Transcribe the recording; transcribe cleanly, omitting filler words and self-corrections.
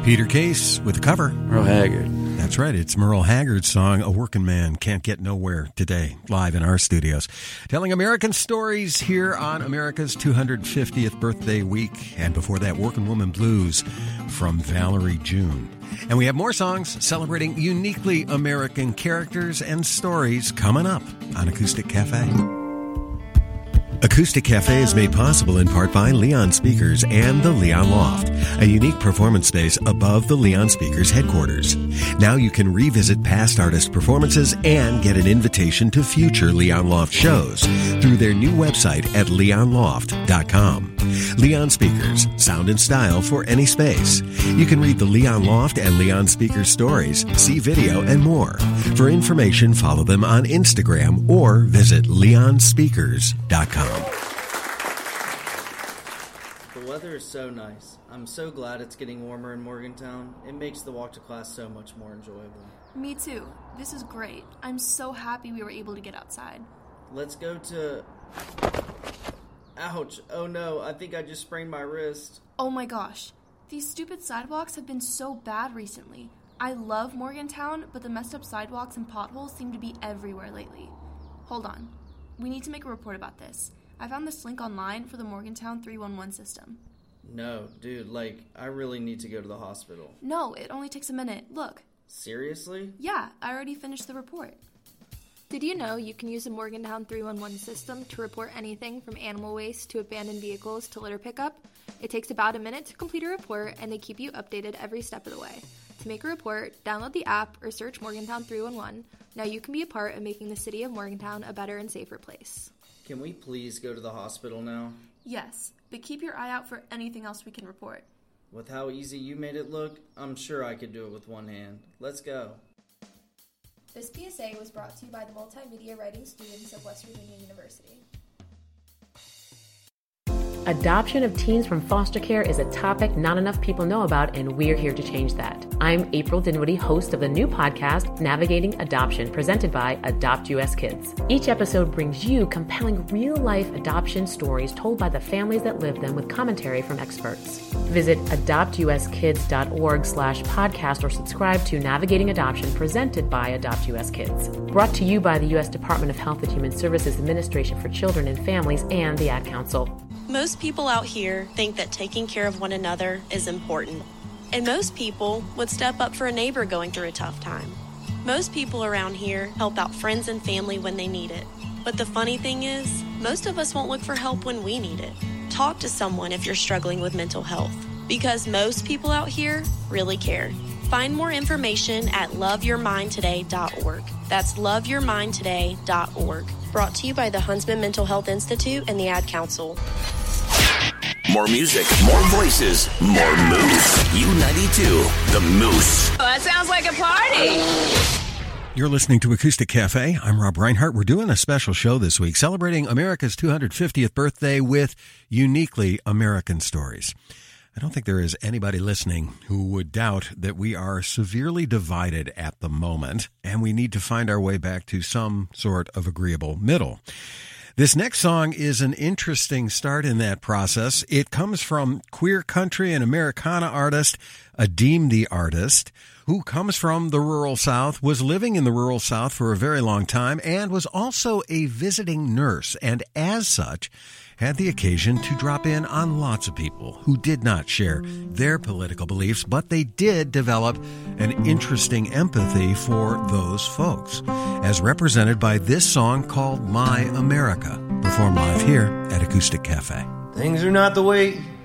Peter Case with the cover. Merle Haggard. That's right. It's Merle Haggard's song, A Working Man Can't Get Nowhere, today, live in our studios. Telling American stories here on America's 250th birthday week. And before that, Working Woman Blues from Valerie June. And we have more songs celebrating uniquely American characters and stories coming up on Acoustic Cafe. Acoustic Cafe is made possible in part by Leon Speakers and the Leon Loft, a unique performance space above the Leon Speakers headquarters. Now you can revisit past artist performances and get an invitation to future Leon Loft shows through their new website at leonloft.com. Leon Speakers, sound and style for any space. You can read the Leon Loft and Leon Speakers stories, see video, and more. For information, follow them on Instagram or visit leonspeakers.com. The weather is so nice. I'm so glad it's getting warmer in Morgantown. It makes the walk to class so much more enjoyable. Me too. This is great. I'm so happy we were able to get outside. Let's go to... Ouch. Oh no, I think I just sprained my wrist. Oh my gosh. These stupid sidewalks have been so bad recently. I love Morgantown, but the messed up sidewalks and potholes seem to be everywhere lately. Hold on. We need to make a report about this. I found this link online for the Morgantown 311 system. No, dude, I really need to go to the hospital. No, it only takes a minute. Look. Seriously? Yeah, I already finished the report. Did you know you can use the Morgantown 311 system to report anything from animal waste to abandoned vehicles to litter pickup? It takes about a minute to complete a report, and they keep you updated every step of the way. To make a report, download the app or search Morgantown 311. Now you can be a part of making the city of Morgantown a better and safer place. Can we please go to the hospital now? Yes, but keep your eye out for anything else we can report. With how easy you made it look, I'm sure I could do it with one hand. Let's go. This PSA was brought to you by the multimedia writing students of West Virginia University. Adoption of teens from foster care is a topic not enough people know about, and we're here to change that. I'm April Dinwiddie, host of the new podcast, Navigating Adoption, presented by Adopt US Kids. Each episode brings you compelling real-life adoption stories told by the families that live them with commentary from experts. Visit adoptuskids.org/podcast or subscribe to Navigating Adoption, presented by Adopt US Kids. Brought to you by the U.S. Department of Health and Human Services Administration for Children and Families and the Ad Council. Most people out here think that taking care of one another is important. And most people would step up for a neighbor going through a tough time. Most people around here help out friends and family when they need it. But the funny thing is, most of us won't look for help when we need it. Talk to someone if you're struggling with mental health, because most people out here really care. Find more information at loveyourmindtoday.org. That's loveyourmindtoday.org. Brought to you by the Huntsman Mental Health Institute and the Ad Council. More music, more voices, more moose. U92, the Moose. Oh, that sounds like a party. You're listening to Acoustic Cafe. I'm Rob Reinhart. We're doing a special show this week celebrating America's 250th birthday with uniquely American stories. I don't think there is anybody listening who would doubt that we are severely divided at the moment, and we need to find our way back to some sort of agreeable middle. This next song is an interesting start in that process. It comes from queer country and Americana artist Adeem the Artist, who comes from the rural South, was living in the rural South for a very long time, and was also a visiting nurse, and as such, had the occasion to drop in on lots of people who did not share their political beliefs, but they did develop an interesting empathy for those folks, as represented by this song called My America, performed live here at Acoustic Cafe. Things are not the way